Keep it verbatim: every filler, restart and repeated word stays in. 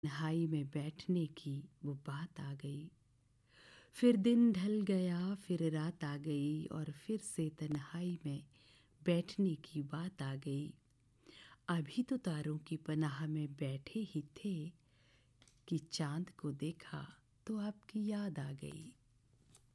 तन्हाई में बैठने की वो बात आ गई। फिर दिन ढल गया, फिर रात आ गई और फिर से तन्हाई में बैठने की बात आ गई। अभी तो तारों की पनाह में बैठे ही थे कि चांद को देखा तो आपकी याद आ गई।